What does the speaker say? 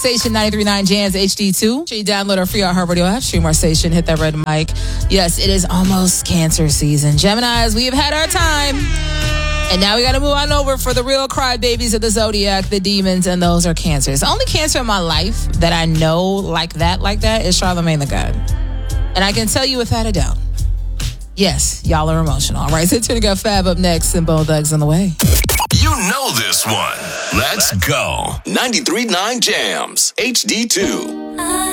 station, 93.9 Jams HD2. Sure you download our free iHeartRadio app, stream our station, hit that red mic. Yes, it is almost Cancer season. Geminis, we have had our time. And now we got to move on over for the real crybabies of the zodiac, the demons, and those are Cancers. The only Cancer in my life that I know like that is Charlamagne the God. And I can tell you without a doubt, yes, y'all are emotional. All right, so it's got Fab up next and Bone Thugs on the way. You know this one. Let's go. 93.9 Jams HD2.